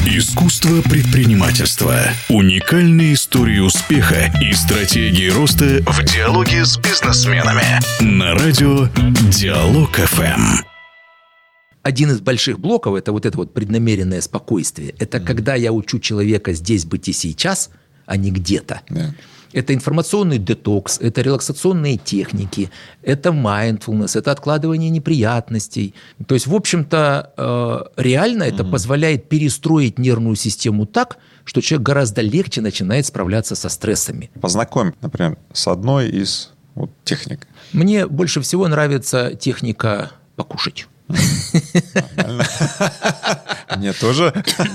Искусство предпринимательства. Уникальные истории успеха и стратегии роста в диалоге с бизнесменами. На радио Диалог ФМ. Один из больших блоков – это вот преднамеренное спокойствие. Это когда я учу человека здесь быть и сейчас, а не где-то. Да. Это информационный детокс, это релаксационные техники, это mindfulness, это откладывание неприятностей. То есть, в общем-то, реально это позволяет перестроить нервную систему так, что человек гораздо легче начинает справляться со стрессами. Познакомь, например, с одной из техник. Мне больше всего нравится техника покушать. Мне тоже.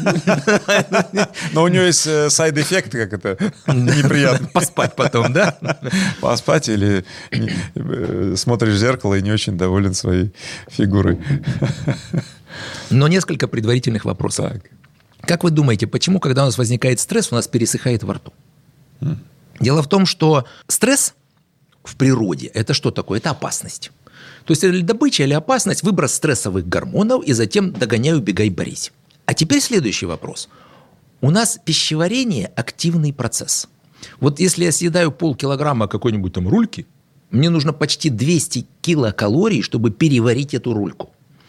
Но у нее есть сайд-эффект, как это неприятно. Поспать потом, да? Поспать или смотришь в зеркало и не очень доволен своей фигурой. Но несколько предварительных вопросов. Так. Как вы думаете, почему, когда у нас возникает стресс, у нас пересыхает во рту? Дело в том, что стресс в природе – это что такое? Это опасность. То есть, или добыча, или опасность, выброс стрессовых гормонов, и затем догоняй, убегай, борись. А теперь следующий вопрос. У нас пищеварение – активный процесс. Вот если я съедаю полкилограмма какой-нибудь там рульки, мне нужно почти 200 килокалорий, чтобы переварить эту рульку.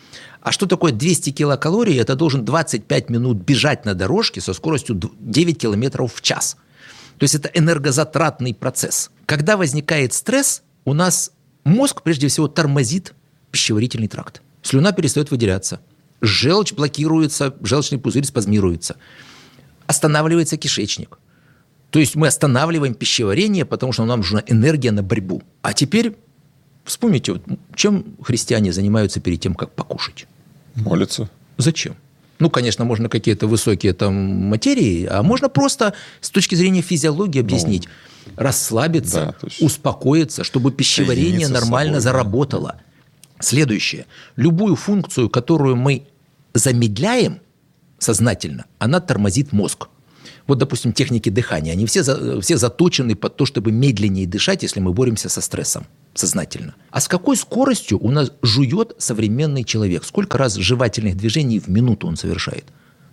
А что такое 200 килокалорий? Это должен 25 минут бежать на дорожке со скоростью 9 километров в час. То есть, это энергозатратный процесс. Когда возникает стресс, у нас мозг, прежде всего, тормозит пищеварительный тракт. Слюна перестает выделяться. Желчь блокируется, желчный пузырь спазмируется. Останавливается кишечник. То есть мы останавливаем пищеварение, потому что нам нужна энергия на борьбу. А теперь вспомните, чем христиане занимаются перед тем, как покушать? Молятся. Зачем? Ну, конечно, можно какие-то высокие там материи, а можно просто с точки зрения физиологии объяснить. Расслабиться, да, успокоиться, чтобы пищеварение нормально заработало. Следующее. Любую функцию, которую мы замедляем сознательно, она тормозит мозг. Вот, допустим, техники дыхания. Они все заточены под то, чтобы медленнее дышать, если мы боремся со стрессом сознательно. А с какой скоростью у нас жует современный человек? Сколько раз жевательных движений в минуту он совершает?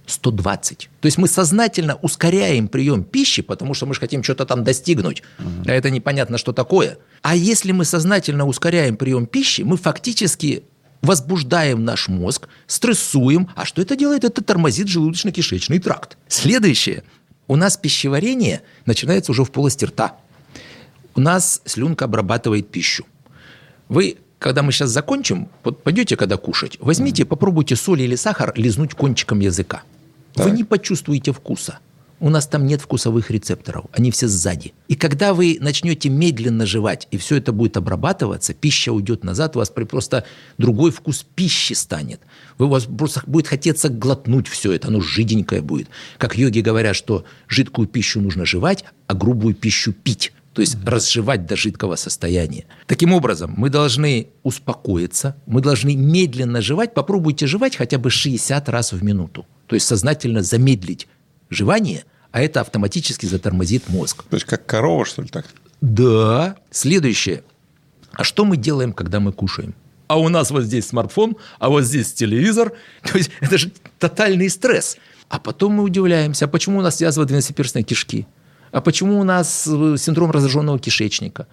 120. То есть мы сознательно ускоряем прием пищи, потому что мы же хотим что-то там достигнуть. А это непонятно, что такое. А если мы сознательно ускоряем прием пищи, мы фактически возбуждаем наш мозг, стрессуем. А что это делает? Это тормозит желудочно-кишечный тракт. Следующее. У нас пищеварение начинается уже в полости рта. У нас слюнка обрабатывает пищу. Вы, когда мы сейчас закончим, вот пойдете когда кушать, возьмите, попробуйте соль или сахар лизнуть кончиком языка. Так. Вы не почувствуете вкуса. У нас там нет вкусовых рецепторов, они все сзади. И когда вы начнете медленно жевать, и все это будет обрабатываться, пища уйдет назад, у вас просто другой вкус пищи станет. У вас просто будет хотеться глотнуть все это, оно жиденькое будет. Как йоги говорят, что жидкую пищу нужно жевать, а грубую пищу пить. То есть разжевать до жидкого состояния. Таким образом, мы должны успокоиться, мы должны медленно жевать. Попробуйте жевать хотя бы 60 раз в минуту. То есть сознательно замедлить жевание, а это автоматически затормозит мозг. То есть как корова, что ли, так? Да. Следующее. А что мы делаем, когда мы кушаем? А у нас вот здесь смартфон, а вот здесь телевизор. То есть это же тотальный стресс. А потом мы удивляемся, а почему у нас язва двенадцатиперстной кишки? А почему у нас синдром раздраженного кишечника?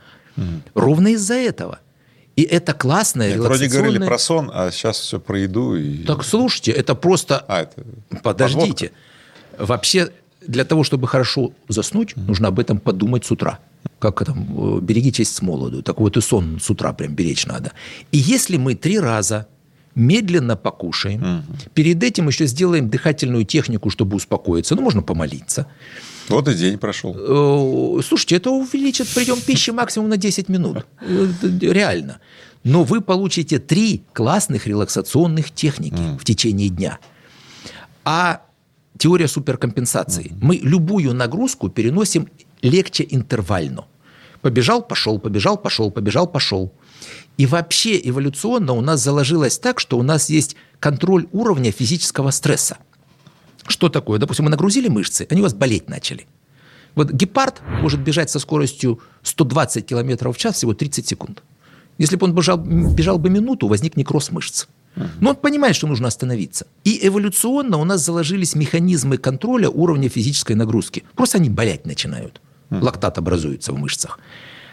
Ровно из-за этого. И это классное релаксационное... Вроде говорили про сон, а сейчас все про еду. Так слушайте, это просто... это Подождите. подводка. Вообще, для того, чтобы хорошо заснуть, нужно об этом подумать с утра. Как там, береги честь с молоду. Так вот и сон с утра прям беречь надо. И если мы 3 раза медленно покушаем, перед этим еще сделаем дыхательную технику, чтобы успокоиться, можно помолиться. Вот и день прошел. Слушайте, это увеличит прием пищи максимум на 10 минут. Реально. Но вы получите 3 классных релаксационных техники в течение дня. А теория суперкомпенсации. Мы любую нагрузку переносим легче интервально. Побежал, пошел, побежал, пошел, побежал, пошел. И вообще эволюционно у нас заложилось так, что у нас есть контроль уровня физического стресса. Что такое? Допустим, мы нагрузили мышцы, они у вас болеть начали. Вот гепард может бежать со скоростью 120 км в час всего 30 секунд. Если бы он бежал бы минуту, возник некроз мышц. Но он понимает, что нужно остановиться. И эволюционно у нас заложились механизмы контроля уровня физической нагрузки. Просто они болеть начинают. Лактат образуется в мышцах.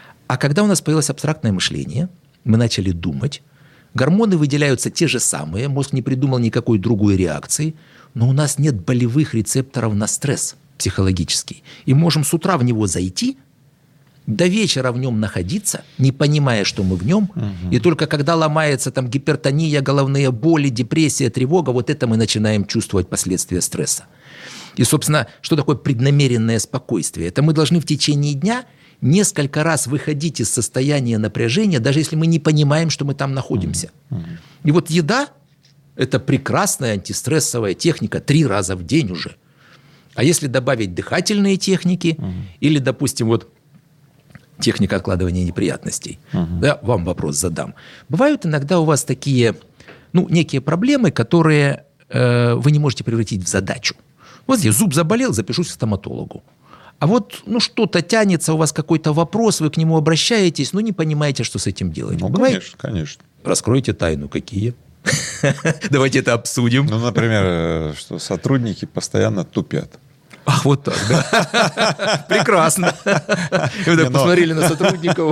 А когда у нас появилось абстрактное мышление, мы начали думать, гормоны выделяются те же самые, мозг не придумал никакой другой реакции, но у нас нет болевых рецепторов на стресс психологический. И можем с утра в него зайти, до вечера в нем находиться, не понимая, что мы в нем, и только когда ломается там гипертония, головные боли, депрессия, тревога, вот это мы начинаем чувствовать последствия стресса. И, собственно, что такое преднамеренное спокойствие? Это мы должны в течение дня несколько раз выходить из состояния напряжения, даже если мы не понимаем, что мы там находимся. И вот еда – это прекрасная антистрессовая техника 3 раза в день уже. А если добавить дыхательные техники или, допустим, вот техника откладывания неприятностей, да, вам вопрос задам. Бывают иногда у вас такие, некие проблемы, которые вы не можете превратить в задачу. Вот здесь зуб заболел, запишусь к стоматологу. А вот, что-то тянется, у вас какой-то вопрос, вы к нему обращаетесь, но не понимаете, что с этим делать. Бывает? Конечно. Раскройте тайну. Какие? Давайте это обсудим. Например, что сотрудники постоянно тупят. Ах, вот так, да. Прекрасно. Вы так посмотрели на сотрудников.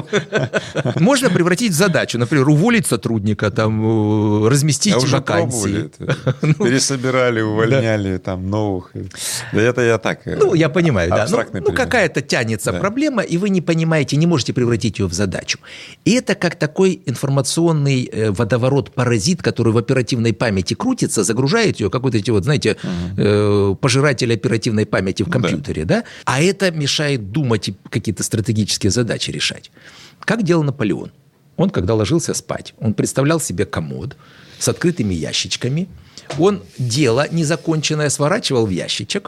Можно превратить в задачу. Например, уволить сотрудника, там, разместить вакансии. Пересобирали, увольняли, там, новых. Да это я так. Я понимаю, да. Абстрактный пример. Какая-то тянется проблема, и вы не понимаете, не можете превратить ее в задачу. И это как такой информационный водоворот-паразит, который в оперативной памяти крутится, загружает ее, как вот эти вот, знаете, пожиратели оперативной памяти в компьютере, да? А это мешает думать и какие-то стратегические задачи решать. Как делал Наполеон? Он, когда ложился спать, он представлял себе комод с открытыми ящичками. Он дело незаконченное сворачивал в ящичек,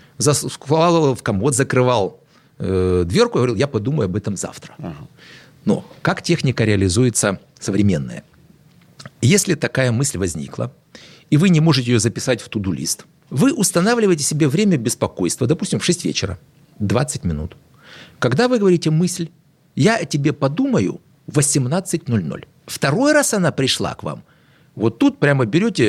складывал в комод, закрывал дверку и говорил, я подумаю об этом завтра. Но как техника реализуется современная? Если такая мысль возникла, и вы не можете ее записать в туду-лист, вы устанавливаете себе время беспокойства, допустим, в 6 вечера, 20 минут. Когда вы говорите мысль, я о тебе подумаю в 18:00. Второй раз она пришла к вам, вот тут прямо берете